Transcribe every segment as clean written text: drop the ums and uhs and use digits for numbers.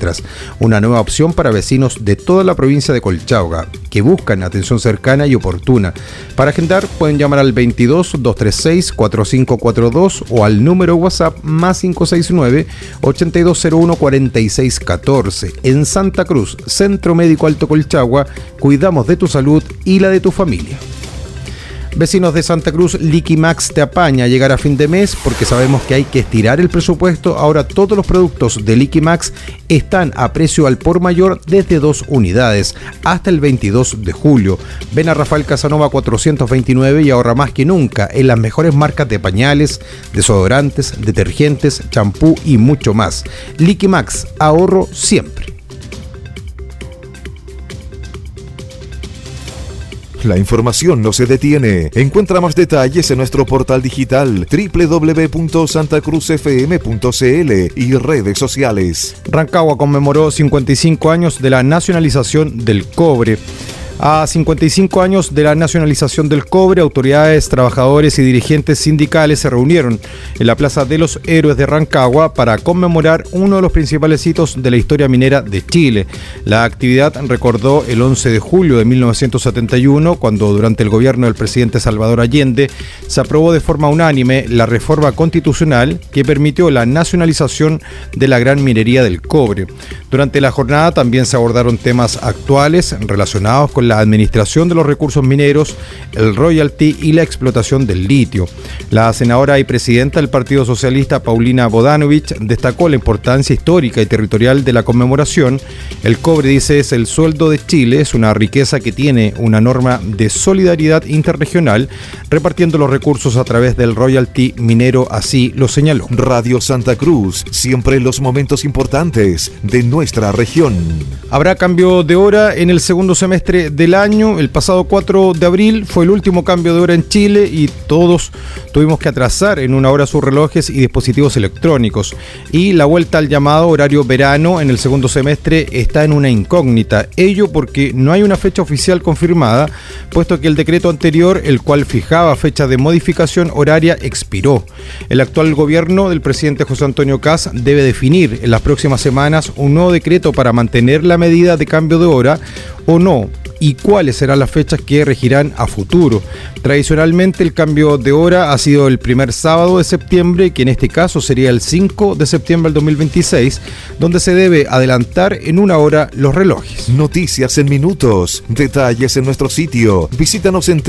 Extras, una nueva opción para vecinos de toda la provincia de Colchagua que buscan atención cercana y oportuna. Para agendar pueden llamar al 22 236 4542 o al número WhatsApp más 569 8201 4614. En Santa Cruz, Centro Médico Alto Colchagua, cuidamos de tu salud y la de tu familia. Vecinos de Santa Cruz, Liquimax te apaña a llegar a fin de mes porque sabemos que hay que estirar el presupuesto. Ahora todos los productos de Liquimax están a precio al por mayor desde 2 unidades hasta el 22 de julio. Ven a Rafael Casanova 429 y ahorra más que nunca en las mejores marcas de pañales, desodorantes, detergentes, champú y mucho más. Liquimax, ahorro siempre. La información no se detiene. Encuentra más detalles en nuestro portal digital www.santacruzfm.cl y redes sociales. Rancagua conmemoró 55 años de la nacionalización del cobre. A 55 años de la nacionalización del cobre, autoridades, trabajadores y dirigentes sindicales se reunieron en la Plaza de los Héroes de Rancagua para conmemorar uno de los principales hitos de la historia minera de Chile. La actividad recordó el 11 de julio de 1971, cuando durante el gobierno del presidente Salvador Allende se aprobó de forma unánime la reforma constitucional que permitió la nacionalización de la gran minería del cobre. Durante la jornada también se abordaron temas actuales relacionados con la administración de los recursos mineros, el royalty y la explotación del litio. La senadora y presidenta del Partido Socialista, Paulina Bodanovich, destacó la importancia histórica y territorial de la conmemoración. El cobre, dice, es el sueldo de Chile, es una riqueza que tiene una norma de solidaridad interregional, repartiendo los recursos a través del royalty minero, así lo señaló. Radio Santa Cruz, siempre en los momentos importantes de nuestra región. Habrá cambio de hora en el segundo semestre del año. El pasado 4 de abril fue el último cambio de hora en Chile y todos tuvimos que atrasar en una hora sus relojes y dispositivos electrónicos. Y la vuelta al llamado horario verano en el segundo semestre está en una incógnita. Ello porque no hay una fecha oficial confirmada, puesto que el decreto anterior, el cual fijaba fecha de modificación horaria, expiró. El actual gobierno del presidente José Antonio Kast debe definir en las próximas semanas un nuevo decreto para mantener la medida de cambio de hora o no, y cuáles serán las fechas que regirán a futuro. Tradicionalmente el cambio de hora ha sido el primer sábado de septiembre, que en este caso sería el 5 de septiembre del 2026, donde se debe adelantar en una hora los relojes. Noticias en minutos, detalles en nuestro sitio. Visítanos en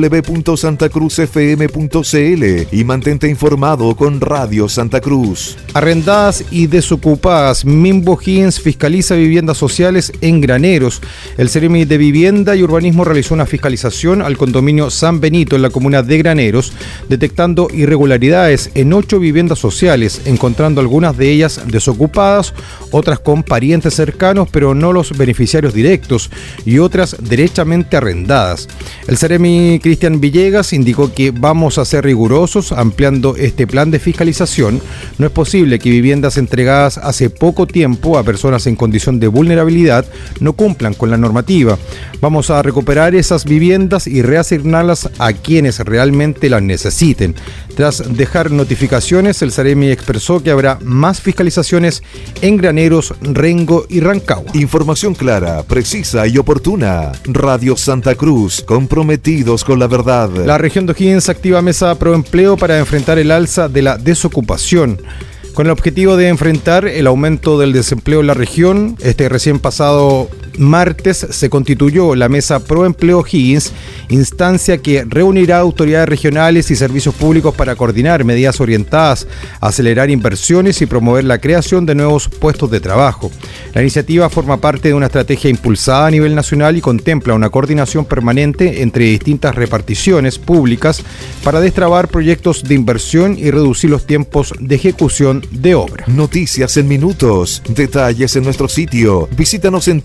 www.santacruzfm.cl y mantente informado con Radio Santa Cruz. Arrendadas y desocupadas, Minbo Higgins fiscaliza viviendas sociales en Graneros. El Ceremi de Vivienda y Urbanismo realizó una fiscalización al condominio San Benito en la comuna de Graneros, detectando irregularidades en 8 viviendas sociales, encontrando algunas de ellas desocupadas, otras con parientes cercanos pero no los beneficiarios directos y otras derechamente arrendadas. El Ceremi Cristian Villegas indicó que vamos a ser rigurosos ampliando este plan de fiscalización. No es posible que viviendas entregadas hace poco tiempo a personas en condición de vulnerabilidad no cumplan con la normativa. Vamos a recuperar esas viviendas y reasignarlas a quienes realmente las necesiten. Tras dejar notificaciones, el Ceremi expresó que habrá más fiscalizaciones en Graneros, Rengo y Rancagua. Información clara, precisa y oportuna. Radio Santa Cruz, comprometidos con la verdad. La región de O'Higgins activa mesa Proempleo para enfrentar el alza de la desocupación. Con el objetivo de enfrentar el aumento del desempleo en la región, recién pasado martes se constituyó la Mesa Proempleo Higgins, instancia que reunirá autoridades regionales y servicios públicos para coordinar medidas orientadas a acelerar inversiones y promover la creación de nuevos puestos de trabajo. La iniciativa forma parte de una estrategia impulsada a nivel nacional y contempla una coordinación permanente entre distintas reparticiones públicas para destrabar proyectos de inversión y reducir los tiempos de ejecución de obra. Noticias en minutos, detalles en nuestro sitio. Visítanos en www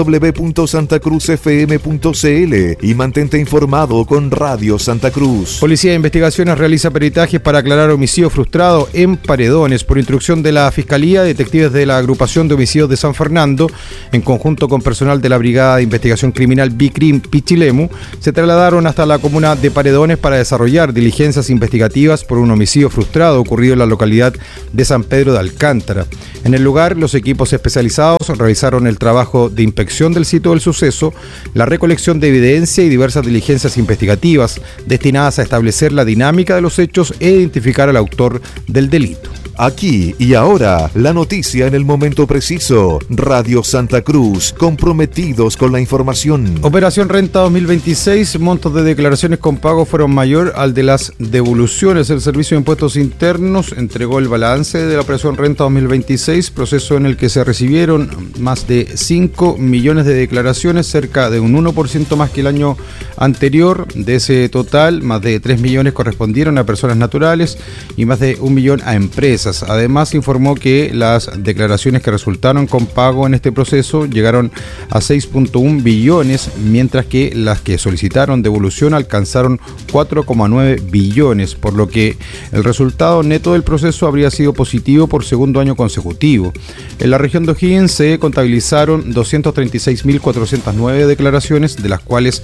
www.santacruzfm.cl y mantente informado con Radio Santa Cruz. Policía de Investigaciones realiza peritajes para aclarar homicidio frustrado en Paredones. Por instrucción de la Fiscalía, detectives de la Agrupación de Homicidios de San Fernando, en conjunto con personal de la Brigada de Investigación Criminal BICRIM Pichilemu, se trasladaron hasta la comuna de Paredones para desarrollar diligencias investigativas por un homicidio frustrado ocurrido en la localidad de San Pedro de Alcántara. En el lugar, los equipos especializados realizaron el trabajo de inspección del sitio del suceso, la recolección de evidencia y diversas diligencias investigativas destinadas a establecer la dinámica de los hechos e identificar al autor del delito. Aquí y ahora, la noticia en el momento preciso. Radio Santa Cruz, comprometidos con la información. Operación Renta 2026, montos de declaraciones con pago fueron mayor al de las devoluciones. El Servicio de Impuestos Internos entregó el balance de la Operación Renta 2026, proceso en el que se recibieron más de 5 millones de declaraciones, cerca de un 1% más que el año anterior. De ese total, más de 3 millones correspondieron a personas naturales y más de 1 millón a empresas. Además, informó que las declaraciones que resultaron con pago en este proceso llegaron a 6.1 billones, mientras que las que solicitaron devolución alcanzaron 4,9 billones, por lo que el resultado neto del proceso habría sido positivo por segundo año consecutivo. En la región de O'Higgins se contabilizaron 236.409 declaraciones, de las cuales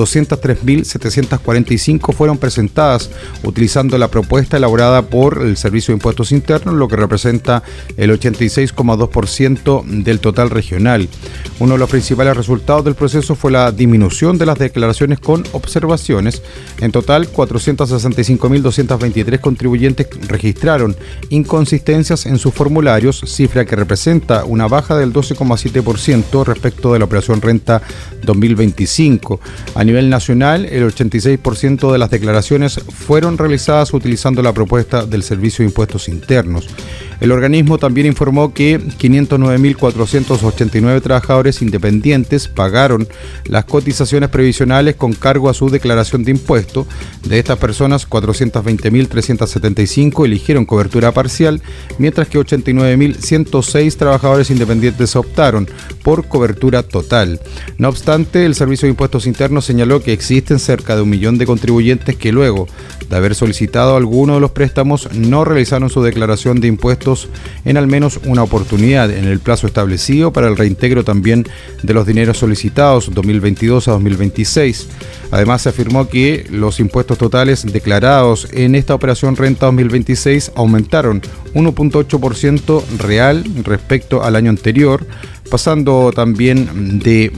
203.745 fueron presentadas utilizando la propuesta elaborada por el Servicio de Impuestos Internos, lo que representa el 86,2% del total regional. Uno de los principales resultados del proceso fue la disminución de las declaraciones con observaciones. En total, 465.223 contribuyentes registraron inconsistencias en sus formularios, cifra que representa una baja del 12,7% respecto de la Operación Renta 2025. A nivel nacional, el 86% de las declaraciones fueron realizadas utilizando la propuesta del Servicio de Impuestos Internos. El organismo también informó que 509.489 trabajadores independientes pagaron las cotizaciones previsionales con cargo a su declaración de impuesto. De estas personas, 420.375 eligieron cobertura parcial, mientras que 89.106 trabajadores independientes optaron por cobertura total. No obstante, el Servicio de Impuestos Internos señaló que existen cerca de 1 millón de contribuyentes que luego de haber solicitado alguno de los préstamos no realizaron su declaración de impuestos en al menos una oportunidad en el plazo establecido para el reintegro también de los dineros solicitados 2022 a 2026. Además, se afirmó que los impuestos totales declarados en esta Operación Renta 2026 aumentaron 1,8% real respecto al año anterior, pasando también de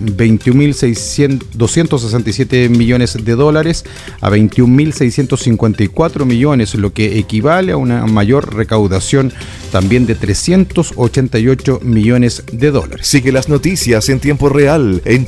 21.267 millones de dólares a 21.654 millones, lo que equivale a una mayor recaudación también de 388 millones de dólares. Sigue las noticias en tiempo real en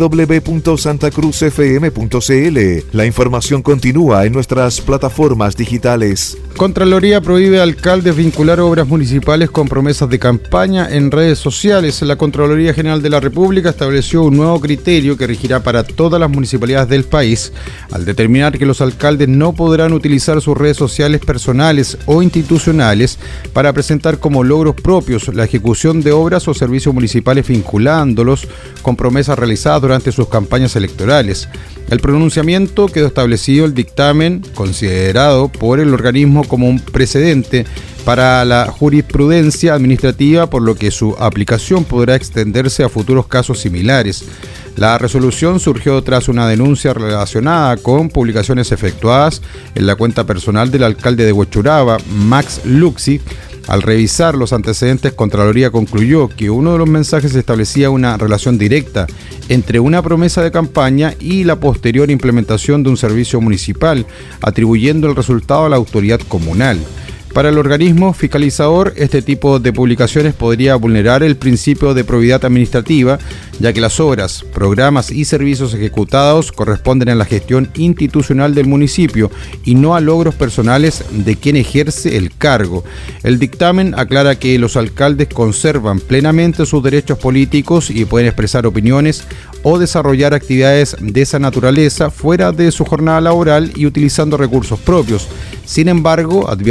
www.santacruzfm.cl. La información continúa en nuestras plataformas digitales. Contraloría prohíbe a alcaldes vincular obras municipales con promesas de campaña en redes sociales. La Contraloría General de la República estableció un nuevo criterio que regirá para todas las municipalidades del país, al determinar que los alcaldes no podrán utilizar sus redes sociales personales o institucionales para presentar como logros propios la ejecución de obras o servicios municipales vinculándolos con promesas realizadas durante sus campañas electorales. El pronunciamiento quedó establecido el dictamen, considerado por el organismo como un precedente para la jurisprudencia administrativa, por lo que su aplicación podrá extenderse a futuros casos similares. La resolución surgió tras una denuncia relacionada con publicaciones efectuadas en la cuenta personal del alcalde de Huechuraba, Max Luxi. Al revisar los antecedentes, Contraloría concluyó que uno de los mensajes establecía una relación directa entre una promesa de campaña y la posterior implementación de un servicio municipal, atribuyendo el resultado a la autoridad comunal. Para el organismo fiscalizador, este tipo de publicaciones podría vulnerar el principio de probidad administrativa, ya que las obras, programas y servicios ejecutados corresponden a la gestión institucional del municipio y no a logros personales de quien ejerce el cargo. El dictamen aclara que los alcaldes conservan plenamente sus derechos políticos y pueden expresar opiniones o desarrollar actividades de esa naturaleza fuera de su jornada laboral y utilizando recursos propios. Sin embargo, advierte que es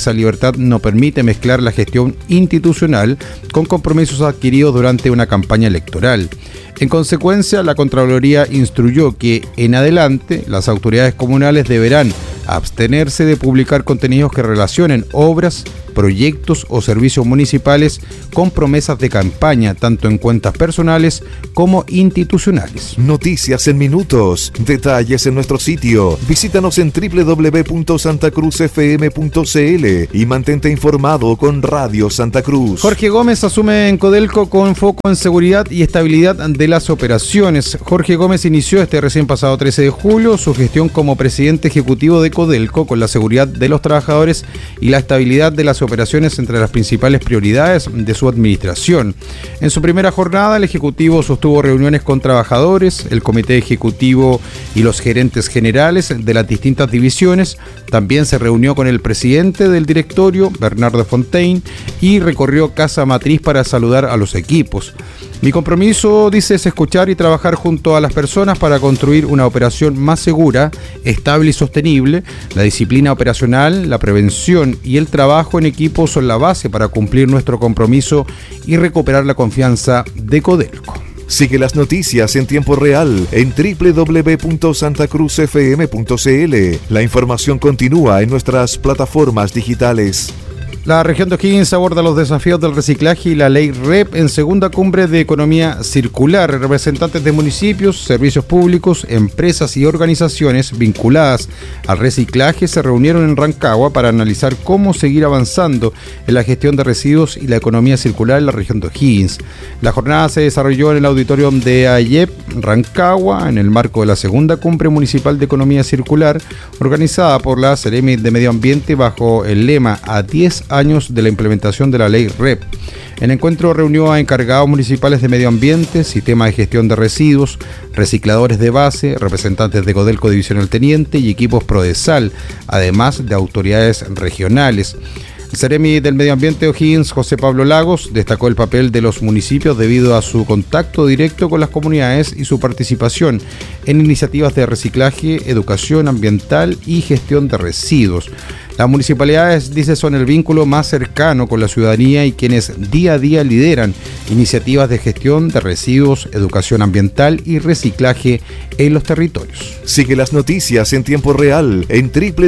esa libertad no permite mezclar la gestión institucional con compromisos adquiridos durante una campaña electoral. En consecuencia, la Contraloría instruyó que, en adelante, las autoridades comunales deberán abstenerse de publicar contenidos que relacionen obras, proyectos o servicios municipales con promesas de campaña, tanto en cuentas personales como institucionales. Noticias en minutos, detalles en nuestro sitio. Visítanos en www.santacruzfm.cl y mantente informado con Radio Santa Cruz. Jorge Gómez asume en Codelco con foco en seguridad y estabilidad de las operaciones. Jorge Gómez inició este recién pasado 13 de julio su gestión como presidente ejecutivo de Codelco, con la seguridad de los trabajadores y la estabilidad de las operaciones entre las principales prioridades de su administración. En su primera jornada, el Ejecutivo sostuvo reuniones con trabajadores, el Comité Ejecutivo y los gerentes generales de las distintas divisiones. También se reunió con el presidente del directorio, Bernardo Fontaine, y recorrió Casa Matriz para saludar a los equipos. Mi compromiso, dice, es escuchar y trabajar junto a las personas para construir una operación más segura, estable y sostenible. La disciplina operacional, la prevención y el trabajo en equipo son la base para cumplir nuestro compromiso y recuperar la confianza de Codelco. Sigue las noticias en tiempo real en www.santacruzfm.cl. La información continúa en nuestras plataformas digitales. La región de O'Higgins aborda los desafíos del reciclaje y la ley REP en segunda cumbre de economía circular. Representantes de municipios, servicios públicos, empresas y organizaciones vinculadas al reciclaje se reunieron en Rancagua para analizar cómo seguir avanzando en la gestión de residuos y la economía circular en la región de O'Higgins. La jornada se desarrolló en el auditorio de AYEP, Rancagua, en el marco de la segunda cumbre municipal de economía circular, organizada por la Seremi de Medio Ambiente bajo el lema "A 10 años de la implementación de la ley REP". El encuentro reunió a encargados municipales de medio ambiente, sistema de gestión de residuos, recicladores de base, representantes de Codelco División El Teniente y equipos Prodesal, además de autoridades regionales. El Seremi del Medio Ambiente de O'Higgins, José Pablo Lagos, destacó el papel de los municipios debido a su contacto directo con las comunidades y su participación en iniciativas de reciclaje, educación ambiental y gestión de residuos. Las municipalidades, dice, son el vínculo más cercano con la ciudadanía y quienes día a día lideran iniciativas de gestión de residuos, educación ambiental y reciclaje en los territorios. Sigue las noticias en tiempo real en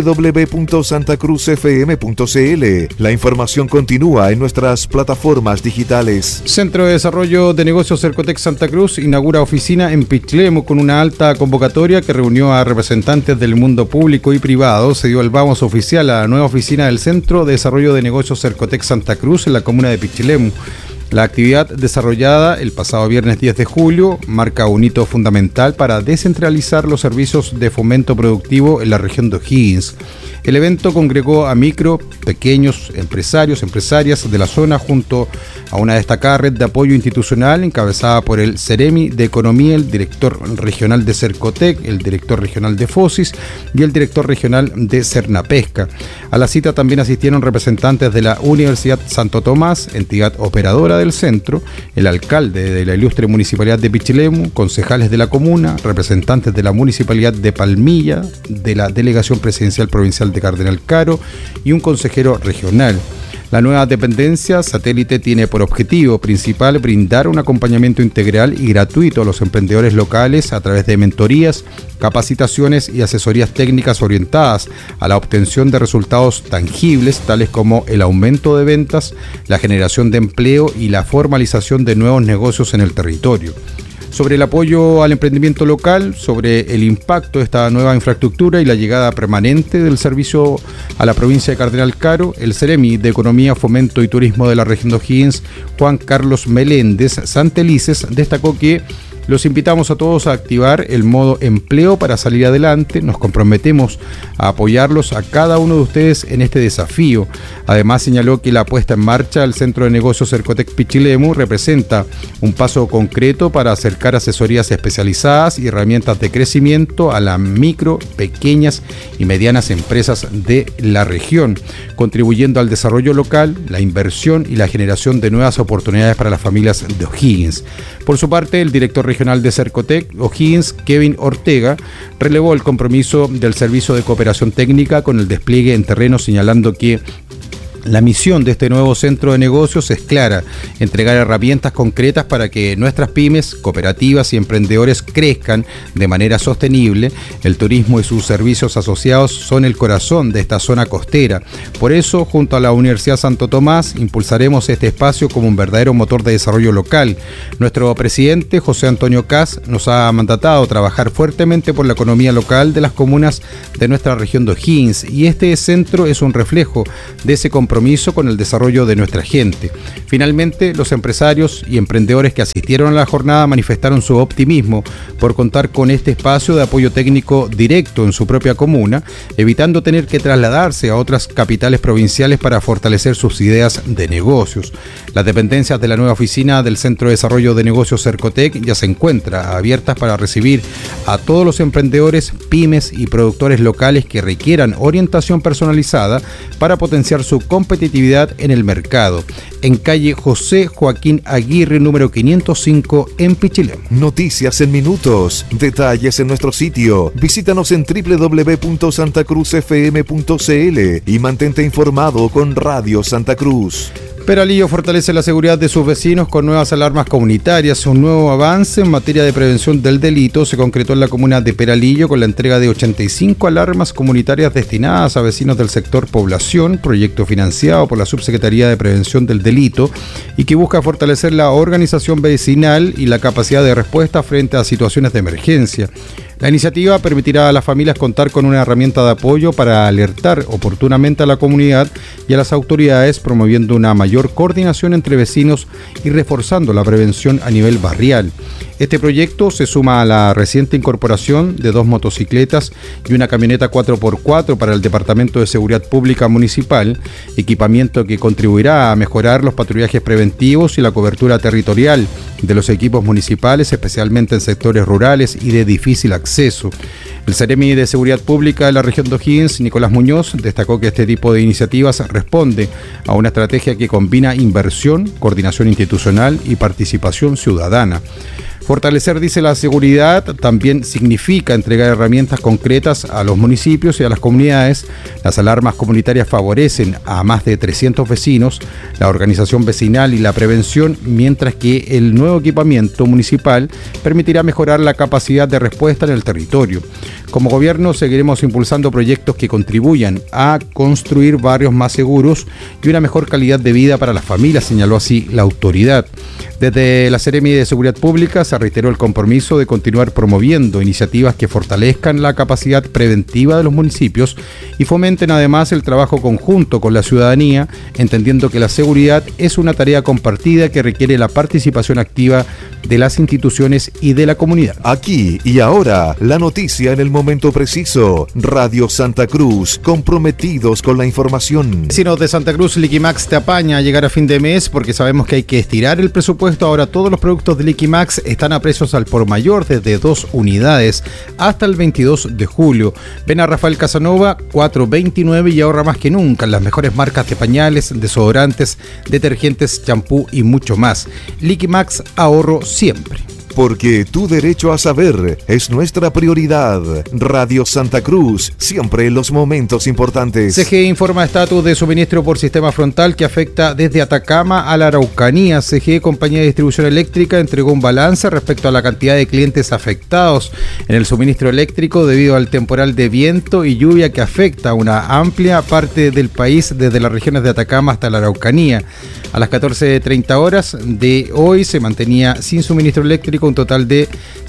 www.santacruzfm.cl. La información continúa en nuestras plataformas digitales. Centro de Desarrollo de Negocios Cercotec Santa Cruz inaugura oficina en Pichilemu con una alta convocatoria que reunió a representantes del mundo público y privado. Se dio el vamos oficial a la nueva oficina del Centro de Desarrollo de Negocios Cercotec Santa Cruz en la comuna de Pichilemu. La actividad desarrollada el pasado viernes 10 de julio marca un hito fundamental para descentralizar los servicios de fomento productivo en la región de O'Higgins. El evento congregó a micro, pequeños empresarios, empresarias de la zona junto a una destacada red de apoyo institucional encabezada por el Seremi de Economía, el director regional de Cercotec, el director regional de Fosis y el director regional de Cernapesca. A la cita también asistieron representantes de la Universidad Santo Tomás, entidad operadora del centro, el alcalde de la ilustre municipalidad de Pichilemu, concejales de la comuna, representantes de la municipalidad de Palmilla, de la delegación presidencial provincial de Cardenal Caro y un consejero regional. La nueva dependencia satélite tiene por objetivo principal brindar un acompañamiento integral y gratuito a los emprendedores locales a través de mentorías, capacitaciones y asesorías técnicas orientadas a la obtención de resultados tangibles, tales como el aumento de ventas, la generación de empleo y la formalización de nuevos negocios en el territorio. Sobre el apoyo al emprendimiento local, sobre el impacto de esta nueva infraestructura y la llegada permanente del servicio a la provincia de Cardenal Caro, el Seremi de Economía, Fomento y Turismo de la región de O'Higgins, Juan Carlos Meléndez Santelices, destacó que los invitamos a todos a activar el modo empleo para salir adelante. Nos comprometemos a apoyarlos a cada uno de ustedes en este desafío. Además, señaló que la puesta en marcha del Centro de Negocios Cercotec Pichilemu representa un paso concreto para acercar asesorías especializadas y herramientas de crecimiento a las micro, pequeñas y medianas empresas de la región, contribuyendo al desarrollo local, la inversión y la generación de nuevas oportunidades para las familias de O'Higgins. Por su parte, el director regional de Cercotec O'Higgins, Kevin Ortega, relevó el compromiso del Servicio de Cooperación Técnica con el despliegue en terreno, señalando que La misión de este nuevo centro de negocios es clara: entregar herramientas concretas para que nuestras pymes, cooperativas y emprendedores crezcan de manera sostenible. El turismo y sus servicios asociados son el corazón de esta zona costera. Por eso, junto a la Universidad Santo Tomás, impulsaremos este espacio como un verdadero motor de desarrollo local. Nuestro presidente, José Antonio Kast, nos ha mandatado trabajar fuertemente por la economía local de las comunas de nuestra región de O'Higgins, y este centro es un reflejo de ese compromiso con el desarrollo de nuestra gente. Finalmente, los empresarios y emprendedores que asistieron a la jornada manifestaron su optimismo por contar con este espacio de apoyo técnico directo en su propia comuna, evitando tener que trasladarse a otras capitales provinciales para fortalecer sus ideas de negocios. Las dependencias de la nueva oficina del Centro de Desarrollo de Negocios Cercotec ya se encuentran abiertas para recibir a todos los emprendedores, pymes y productores locales que requieran orientación personalizada para potenciar su competitividad en el mercado. En calle José Joaquín Aguirre, número 505, en Pichilemu. Noticias en minutos. Detalles en nuestro sitio. Visítanos en www.santacruzfm.cl y mantente informado con Radio Santa Cruz. Peralillo fortalece la seguridad de sus vecinos con nuevas alarmas comunitarias. Un nuevo avance en materia de prevención del delito se concretó en la comuna de Peralillo con la entrega de 85 alarmas comunitarias destinadas a vecinos del sector población, proyecto financiado por la Subsecretaría de Prevención del Delito y que busca fortalecer la organización vecinal y la capacidad de respuesta frente a situaciones de emergencia. La iniciativa permitirá a las familias contar con una herramienta de apoyo para alertar oportunamente a la comunidad y a las autoridades, promoviendo una mayor coordinación entre vecinos y reforzando la prevención a nivel barrial. Este proyecto se suma a la reciente incorporación de 2 motocicletas y una camioneta 4x4 para el Departamento de Seguridad Pública Municipal, equipamiento que contribuirá a mejorar los patrullajes preventivos y la cobertura territorial de los equipos municipales, especialmente en sectores rurales y de difícil acceso. El Seremi de Seguridad Pública de la región de O'Higgins, Nicolás Muñoz, destacó que este tipo de iniciativas responde a una estrategia que combina inversión, coordinación institucional y participación ciudadana. Fortalecer, dice, la seguridad también significa entregar herramientas concretas a los municipios y a las comunidades. Las alarmas comunitarias favorecen a más de 300 vecinos, la organización vecinal y la prevención, mientras que el nuevo equipamiento municipal permitirá mejorar la capacidad de respuesta en el territorio. Como gobierno seguiremos impulsando proyectos que contribuyan a construir barrios más seguros y una mejor calidad de vida para las familias, señaló así la autoridad. Desde la Seremi de Seguridad Pública se reiteró el compromiso de continuar promoviendo iniciativas que fortalezcan la capacidad preventiva de los municipios y fomenten además el trabajo conjunto con la ciudadanía, entendiendo que la seguridad es una tarea compartida que requiere la participación activa de las instituciones y de la comunidad. Aquí y ahora, la noticia en el momento preciso. Radio Santa Cruz, comprometidos con la información. Vecinos de Santa Cruz, Liquimax te apaña a llegar a fin de mes porque sabemos que hay que estirar el presupuesto. Ahora todos los productos de Liquimax están a precios al por mayor desde 2 unidades hasta el 22 de julio. Ven a Rafael Casanova 429 y ahorra más que nunca en las mejores marcas de pañales, desodorantes, detergentes, champú y mucho más. Liquimax, ahorro siempre. Porque tu derecho a saber es nuestra prioridad. Radio Santa Cruz, siempre en los momentos importantes. CGE informa estatus de suministro por sistema frontal que afecta desde Atacama a la Araucanía. CGE, compañía de distribución eléctrica, entregó un balance respecto a la cantidad de clientes afectados en el suministro eléctrico debido al temporal de viento y lluvia que afecta a una amplia parte del país desde las regiones de Atacama hasta la Araucanía. A las 14:30 horas de hoy se mantenía sin suministro eléctrico un total de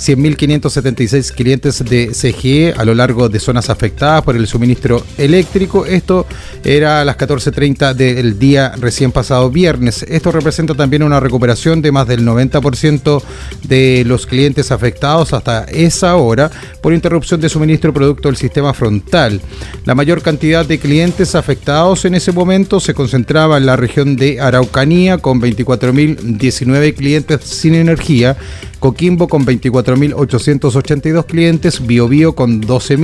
100.576 clientes de CGE a lo largo de zonas afectadas por el suministro eléctrico. Esto era a las 14:30 del día recién pasado viernes. Esto representa también una recuperación de más del 90% de los clientes afectados hasta esa hora por interrupción de suministro producto del sistema frontal. La mayor cantidad de clientes afectados en ese momento se concentraba en la región de Araucanía con 24.019 clientes sin energía, Coquimbo con 24.882 clientes, Biobío con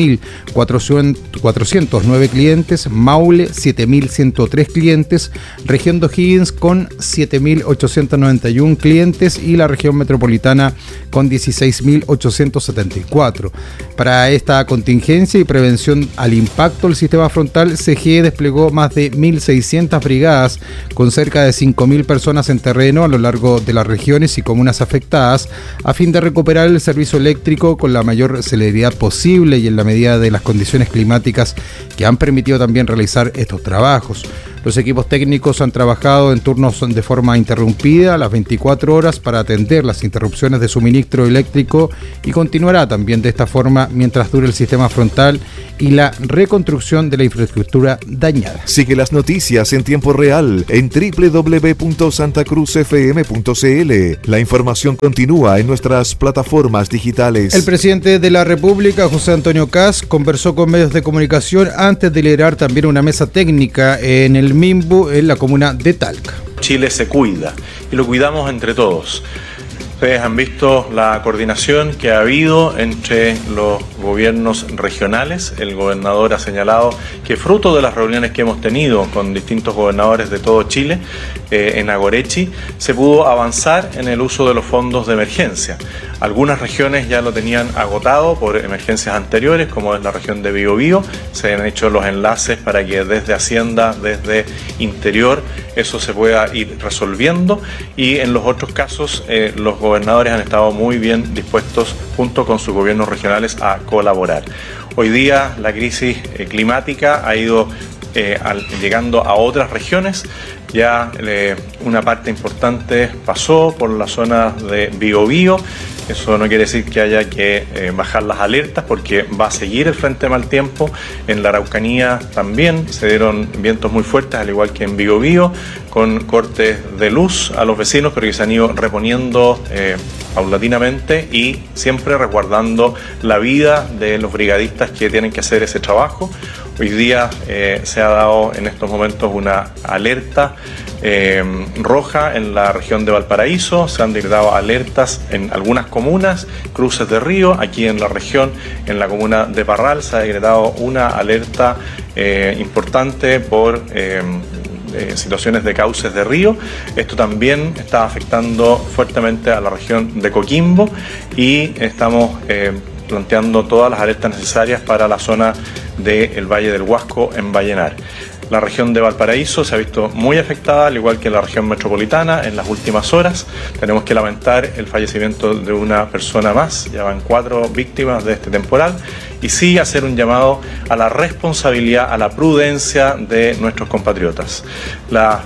12.409 clientes, Maule 7.103 clientes, región de O'Higgins con 7.891 clientes y la región metropolitana con 16.874. Para esta contingencia y prevención al impacto, el sistema frontal CGE desplegó más de 1.600 brigadas con cerca de 5.000 personas en terreno a lo largo de las regiones y comunas afectadas a fin de recuperar el servicio eléctrico con la mayor celeridad posible y en la medida de las condiciones climáticas que han permitido también realizar estos trabajos. Los equipos técnicos han trabajado en turnos de forma interrumpida a las 24 horas para atender las interrupciones de suministro eléctrico y continuará también de esta forma mientras dure el sistema frontal y la reconstrucción de la infraestructura dañada. Sigue las noticias en tiempo real en www.santacruzfm.cl. La información continúa en nuestras plataformas digitales. El presidente de la República, José Antonio Kast, conversó con medios de comunicación antes de liderar también una mesa técnica en el MIMBU en la comuna de Talca. Chile se cuida y lo cuidamos entre todos. Ustedes han visto la coordinación que ha habido entre los gobiernos regionales. El gobernador ha señalado que fruto de las reuniones que hemos tenido con distintos gobernadores de todo Chile, en Agorechi, se pudo avanzar en el uso de los fondos de emergencia. Algunas regiones ya lo tenían agotado por emergencias anteriores, como es la región de Biobío. Se han hecho los enlaces para que desde Hacienda, desde Interior, eso se pueda ir resolviendo. Y en los otros casos, los gobernadores han estado muy bien dispuestos, junto con sus gobiernos regionales, a colaborar. Hoy día la crisis climática ha ido llegando a otras regiones. Ya una parte importante pasó por la zona de Biobío. Eso no quiere decir que haya que bajar las alertas, porque va a seguir el frente de mal tiempo. En la Araucanía también se dieron vientos muy fuertes, al igual que en Biobío, con cortes de luz a los vecinos, pero que se han ido reponiendo paulatinamente y siempre resguardando la vida de los brigadistas que tienen que hacer ese trabajo. Hoy día se ha dado en estos momentos una alerta roja en la región de Valparaíso. Se han decretado alertas en algunas comunas, cruces de río. Aquí en la región, en la comuna de Parral, se ha decretado una alerta importante por situaciones de cauces de río. Esto también está afectando fuertemente a la región de Coquimbo y estamos planteando todas las alertas necesarias para la zona del Valle del Huasco en Vallenar. La región de Valparaíso se ha visto muy afectada, al igual que la región metropolitana, en las últimas horas. Tenemos que lamentar el fallecimiento de una persona más, ya van 4 víctimas de este temporal, y sí hacer un llamado a la responsabilidad, a la prudencia de nuestros compatriotas. Las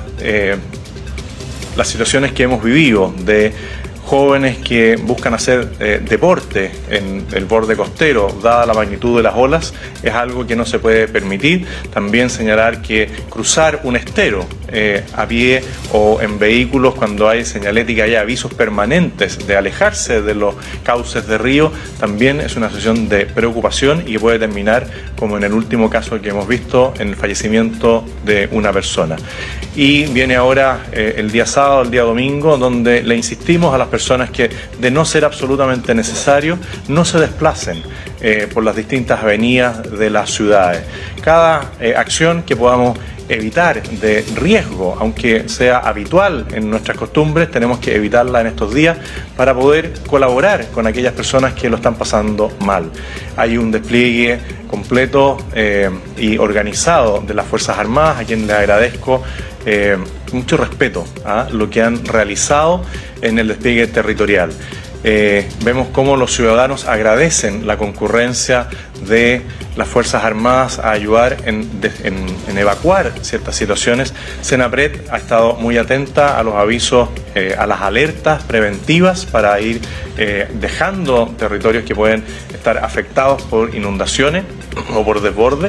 situaciones que hemos vivido de jóvenes que buscan hacer deporte en el borde costero, dada la magnitud de las olas, es algo que no se puede permitir. También señalar que cruzar un estero a pie o en vehículos, cuando hay señalética y avisos permanentes de alejarse de los cauces de río, también es una situación de preocupación y puede terminar, como en el último caso que hemos visto, en el fallecimiento de una persona. Y viene ahora el día sábado, el día domingo, donde le insistimos a las personas que, de no ser absolutamente necesario, no se desplacen por las distintas avenidas de las ciudades. Cada acción que podamos evitar de riesgo, aunque sea habitual en nuestras costumbres, tenemos que evitarla en estos días para poder colaborar con aquellas personas que lo están pasando mal. Hay un despliegue completo y organizado de las Fuerzas Armadas, a quien les agradezco mucho respeto a lo que han realizado en el despliegue territorial. Vemos cómo los ciudadanos agradecen la concurrencia de las Fuerzas Armadas a ayudar en evacuar ciertas situaciones. Senapred ha estado muy atenta a los avisos, a las alertas preventivas para ir dejando territorios que pueden estar afectados por inundaciones o por desborde.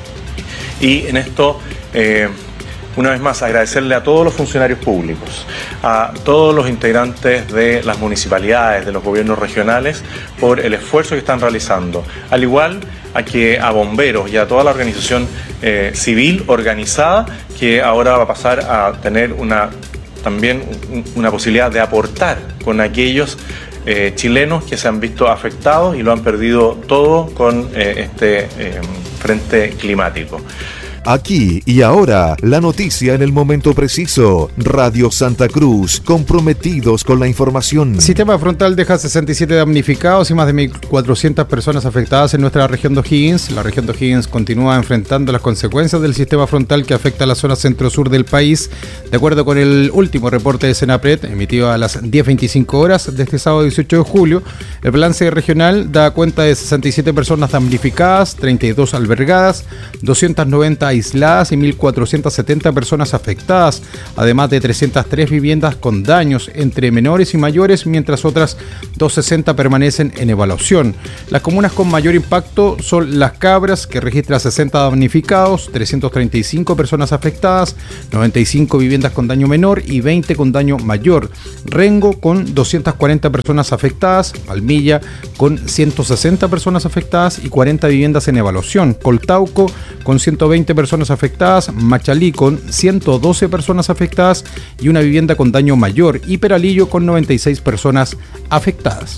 Y en esto, una vez más, agradecerle a todos los funcionarios públicos, a todos los integrantes de las municipalidades, de los gobiernos regionales, por el esfuerzo que están realizando. Al igual a bomberos y a toda la organización civil organizada, que ahora va a pasar a tener también una posibilidad de aportar con aquellos chilenos que se han visto afectados y lo han perdido todo con este frente climático. Aquí y ahora, la noticia en el momento preciso. Radio Santa Cruz, comprometidos con la información. Sistema frontal deja 67 damnificados y más de 1.400 personas afectadas en nuestra región de O'Higgins. La región de O'Higgins continúa enfrentando las consecuencias del sistema frontal que afecta a la zona centro-sur del país. De acuerdo con el último reporte de Senapred, emitido a las 10:25 horas de este sábado 18 de julio, el balance regional da cuenta de 67 personas damnificadas, 32 albergadas, 290 aisladas y 1.470 personas afectadas, además de 303 viviendas con daños entre menores y mayores, mientras otras 260 permanecen en evaluación. Las comunas con mayor impacto son Las Cabras, que registra 60 damnificados, 335 personas afectadas, 95 viviendas con daño menor y 20 con daño mayor. Rengo con 240 personas afectadas, Palmilla con 160 personas afectadas y 40 viviendas en evaluación. Coltauco con 120 personas afectadas, Machalí con 112 personas afectadas y una vivienda con daño mayor, y Peralillo con 96 personas afectadas.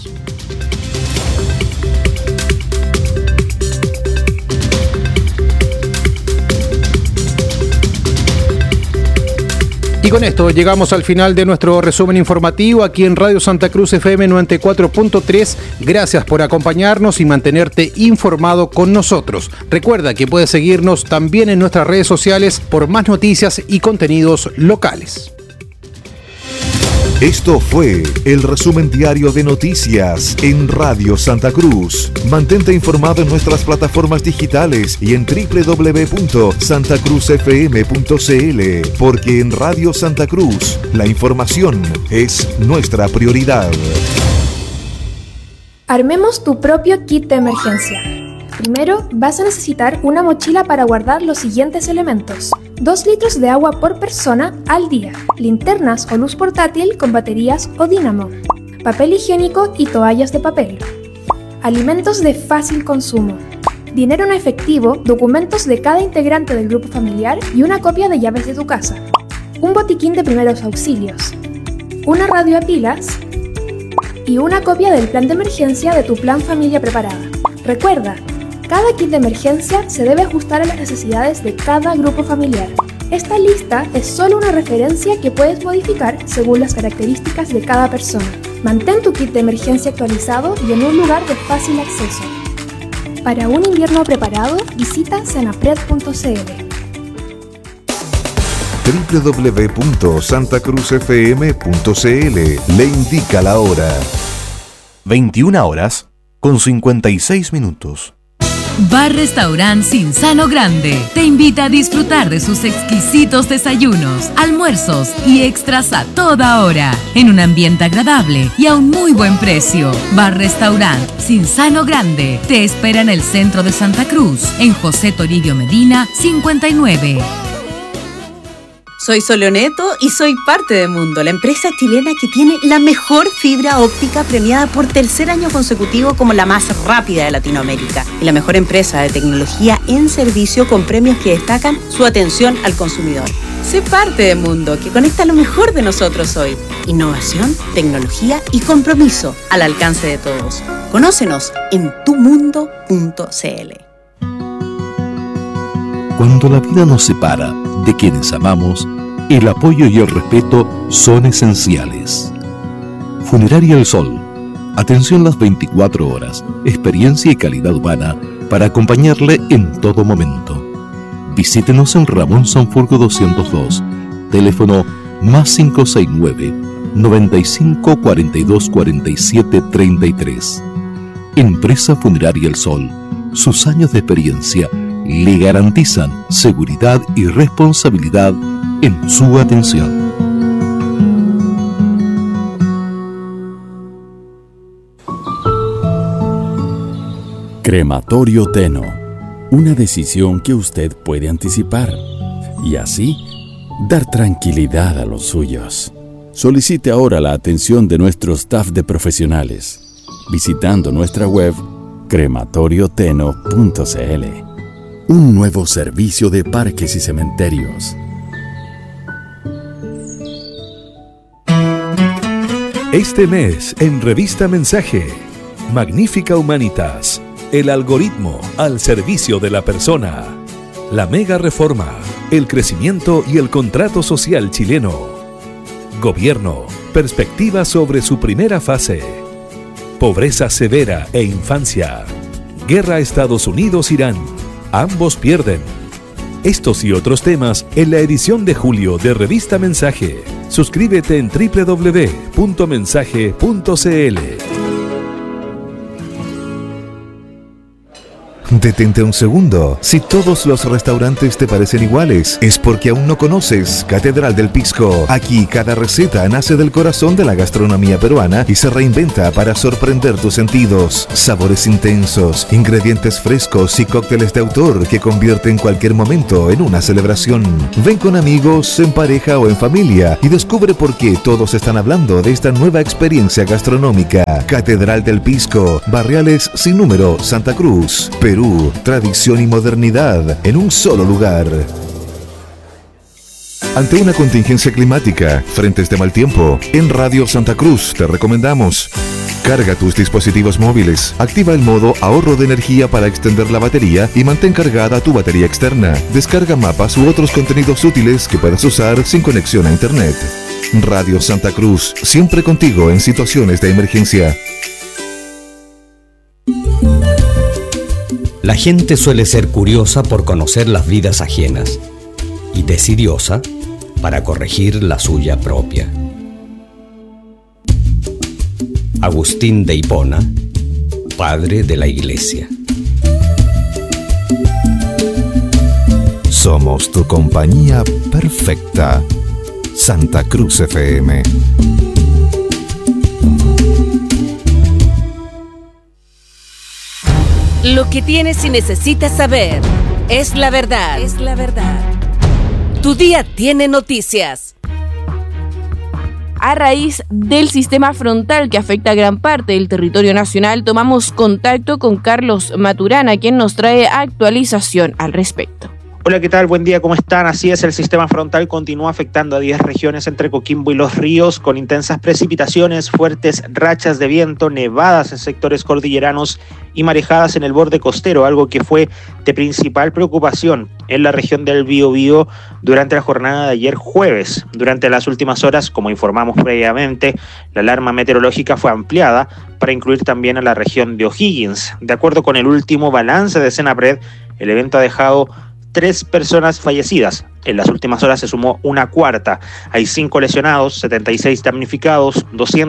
Y con esto llegamos al final de nuestro resumen informativo aquí en Radio Santa Cruz FM 94.3. Gracias por acompañarnos y mantenerte informado con nosotros. Recuerda que puedes seguirnos también en nuestras redes sociales por más noticias y contenidos locales. Esto fue el resumen diario de noticias en Radio Santa Cruz. Mantente informado en nuestras plataformas digitales y en www.santacruzfm.cl, porque en Radio Santa Cruz la información es nuestra prioridad. Armemos tu propio kit de emergencia. Primero, vas a necesitar una mochila para guardar los siguientes elementos: 2 litros de agua por persona al día, linternas o luz portátil con baterías o dínamo, papel higiénico y toallas de papel, alimentos de fácil consumo, dinero en efectivo, documentos de cada integrante del grupo familiar y una copia de llaves de tu casa, un botiquín de primeros auxilios, una radio a pilas y una copia del plan de emergencia de tu plan familia preparada. Recuerda, cada kit de emergencia se debe ajustar a las necesidades de cada grupo familiar. Esta lista es solo una referencia que puedes modificar según las características de cada persona. Mantén tu kit de emergencia actualizado y en un lugar de fácil acceso. Para un invierno preparado, visita senapred.cl. www.santacruzfm.cl le indica la hora. 21:56. Bar Restaurant Cinzano Grande te invita a disfrutar de sus exquisitos desayunos, almuerzos y extras a toda hora, en un ambiente agradable y a un muy buen precio. Bar Restaurant Cinzano Grande te espera en el centro de Santa Cruz, en José Toribio Medina 59. Soy Soleoneto y soy parte de Mundo, la empresa chilena que tiene la mejor fibra óptica, premiada por tercer año consecutivo como la más rápida de Latinoamérica, y la mejor empresa de tecnología en servicio, con premios que destacan su atención al consumidor. Sé parte de Mundo, que conecta lo mejor de nosotros hoy: innovación, tecnología y compromiso al alcance de todos. Conócenos en tumundo.cl. Cuando la vida nos separa de quienes amamos, el apoyo y el respeto son esenciales. Funeraria El Sol. Atención las 24 horas, experiencia y calidad humana para acompañarle en todo momento. Visítenos en Ramón Sanfurgo 202, teléfono +569 95 42 47 33. Empresa Funeraria El Sol. Sus años de experiencia le garantizan seguridad y responsabilidad en su atención. Crematorio Teno. Una decisión que usted puede anticipar y así dar tranquilidad a los suyos. Solicite ahora la atención de nuestro staff de profesionales visitando nuestra web crematorioteno.cl. Un nuevo servicio de parques y cementerios. Este mes en Revista Mensaje, Magnífica Humanitas, el algoritmo al servicio de la persona, la mega reforma, el crecimiento y el contrato social chileno, gobierno, perspectiva sobre su primera fase, pobreza severa e infancia, guerra Estados Unidos-Irán, ambos pierden. Estos y otros temas en la edición de julio de Revista Mensaje. Suscríbete en www.mensaje.cl. Detente un segundo. Si todos los restaurantes te parecen iguales, es porque aún no conoces Catedral del Pisco. Aquí cada receta nace del corazón de la gastronomía peruana y se reinventa para sorprender tus sentidos. Sabores intensos, ingredientes frescos y cócteles de autor que convierten cualquier momento en una celebración. Ven con amigos, en pareja o en familia y descubre por qué todos están hablando de esta nueva experiencia gastronómica. Catedral del Pisco, Barriales Sin Número, Santa Cruz, Perú. Tradición y modernidad en un solo lugar. Ante una contingencia climática, frentes de mal tiempo, en Radio Santa Cruz te recomendamos: carga tus dispositivos móviles, activa el modo ahorro de energía para extender la batería y mantén cargada tu batería externa. Descarga mapas u otros contenidos útiles que puedas usar sin conexión a internet. Radio Santa Cruz, siempre contigo en situaciones de emergencia. La gente suele ser curiosa por conocer las vidas ajenas y decidiosa para corregir la suya propia. Agustín de Hipona, padre de la Iglesia. Somos tu compañía perfecta. Santa Cruz FM. Lo que tienes y necesitas saber es la verdad. Es la verdad. Tu día tiene noticias. A raíz del sistema frontal que afecta a gran parte del territorio nacional, tomamos contacto con Carlos Maturana, quien nos trae actualización al respecto. Hola, ¿qué tal? Buen día, ¿cómo están? Así es, el sistema frontal continúa afectando a 10 regiones entre Coquimbo y Los Ríos, con intensas precipitaciones, fuertes rachas de viento, nevadas en sectores cordilleranos y marejadas en el borde costero, algo que fue de principal preocupación en la región del Biobío durante la jornada de ayer jueves. Durante las últimas horas, como informamos previamente, la alarma meteorológica fue ampliada para incluir también a la región de O'Higgins. De acuerdo con el último balance de Senapred, el evento ha dejado 3 personas fallecidas. En las últimas horas se sumó una cuarta. Hay 5 lesionados, 76 damnificados,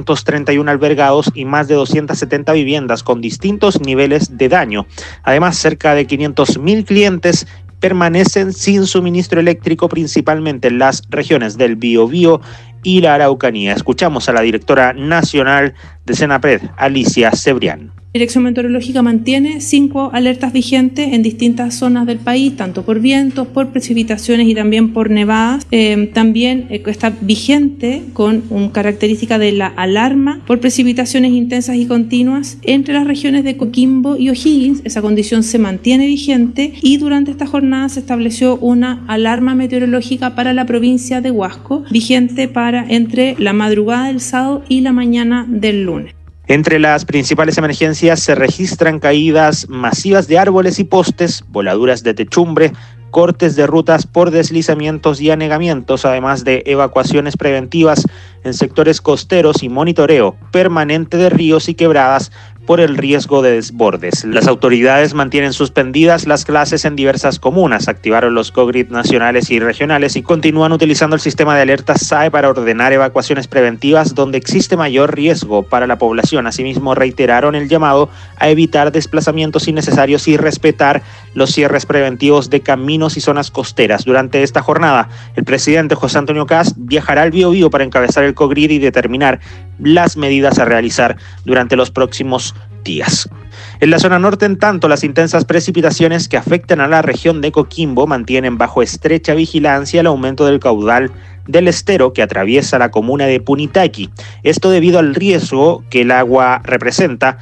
231 albergados y más de 270 viviendas con distintos niveles de daño. Además, cerca de 500.000 clientes permanecen sin suministro eléctrico, principalmente en las regiones del Biobío y la Araucanía. Escuchamos a la directora nacional de Senapred, Alicia Cebrián. La Dirección Meteorológica mantiene 5 alertas vigentes en distintas zonas del país, tanto por vientos, por precipitaciones y también por nevadas. También está vigente con una característica de la alarma por precipitaciones intensas y continuas entre las regiones de Coquimbo y O'Higgins. Esa condición se mantiene vigente y durante esta jornada se estableció una alarma meteorológica para la provincia de Huasco, vigente para entre la madrugada del sábado y la mañana del lunes. Entre las principales emergencias se registran caídas masivas de árboles y postes, voladuras de techumbre, cortes de rutas por deslizamientos y anegamientos, además de evacuaciones preventivas en sectores costeros y monitoreo permanente de ríos y quebradas por el riesgo de desbordes. Las autoridades mantienen suspendidas las clases en diversas comunas, activaron los COGRID nacionales y regionales y continúan utilizando el sistema de alertas SAE para ordenar evacuaciones preventivas donde existe mayor riesgo para la población. Asimismo, reiteraron el llamado a evitar desplazamientos innecesarios y respetar los cierres preventivos de caminos y zonas costeras. Durante esta jornada, el presidente José Antonio Kast viajará al Biobío para encabezar el COGRID y determinar las medidas a realizar durante los próximos días. En la zona norte, en tanto, las intensas precipitaciones que afectan a la región de Coquimbo mantienen bajo estrecha vigilancia el aumento del caudal del estero que atraviesa la comuna de Punitaqui. Esto debido al riesgo que el agua representa